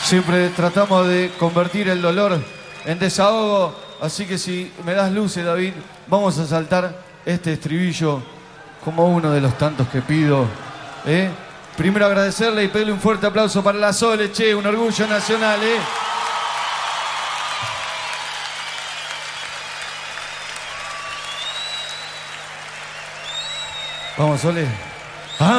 Siempre tratamos de convertir el dolor en desahogo, así que si me das luces, David, vamos a saltar este estribillo como uno de los tantos que pido. Primero agradecerle y pedirle un fuerte aplauso para la Sole, che, un orgullo nacional, Vamos, Sole.